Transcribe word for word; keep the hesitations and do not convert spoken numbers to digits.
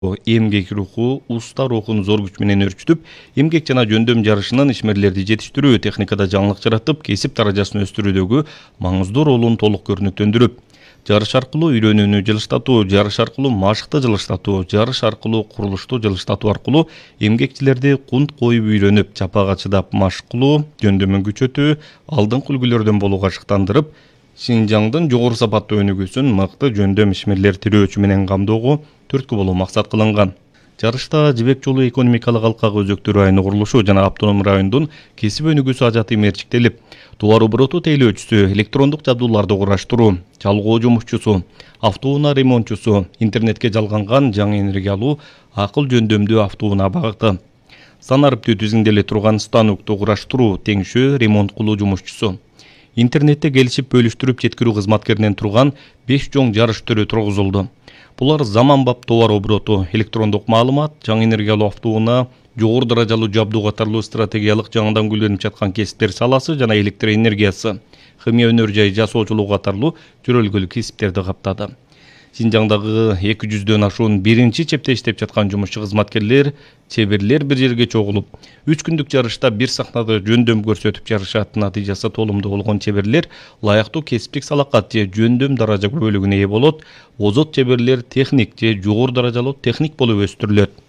эмгек руху, уста рухун зор күч менен өрчүтүп, эмгек жана жөндөм жарышынан ишмерлерди жетиштирүү, техникада жаңылык жаратып, кесип даражасын өстүрүүдөгү маңыздуу ролун толук көрүнүктөндүрүп, жарыш аркылуу үйрөнүүнү жылыштатуу, жарыш аркылуу машыкты жылыштатуу, жарыш аркылуу курулушту жылыштатуу аркылуу эмгекчилерди кунт коюп үйрөнүп, жапага чыдап машык кылуу, жөндөмүн күчөтүү, алдыңкы үлгүлөрдөн болууга шыктандырып, Шинжаңдын жогору сапаттуу өнүгүүсүн мыкты жөндөм ишмерлер тирөөчү менен камдоого түрткү болуу максат кылынган. Жарышта Жибек жолу экономикалык алкагы өзөктөрү айны курулушу жана автоном райондун кесип өнүгүүсү ажаты мерчиктелип, товар обороту тейлөөчүсү, электрондук жабдууларды кураштыруу, чалгуу жумушчусу, автоунаа ремонтчусу, интернетке жалганган жаңы энергия алуу, акыл жөндөмдүү автоунаа багыты, санарыптуу тизиңделе турган станокту кураштыруу, теңшөө, ремонт кылуу жумушчусу. Интернетте келишип бөлүштүрүп жеткирүү кызматкеринен турган беш чоң жарыш түрү тургузулду. Булар заманбап товар обороту, электрондук маалымат, жаңы энергиялуу автоунаа, жогору даражалуу жабдуу катарлуу стратегиялык жаңыдан гүлдөнүп жаткан кесиптер саласы жана электр энергиясы, химия өнөр жай жасоочулук катарлуу жөрөлгөлүү кесиптерди каптады. Шинжаңдагы эки жүздөн ашуун биринчи чепте иштеп жаткан жумушчу кызматкерлер, чеберлер бир жерге чогулуп, үч күндүк жарышта бир сахнада жөндөм көрсөтүп жарышат. Натыйжасы толумдуу болгон чеберлер лайыктуу кесиптик салакат же жөндөм даража күбөлүгүнө ээ болот. Озот чеберлер техник же жогору даражалуу техник болуп өстүрүлөт.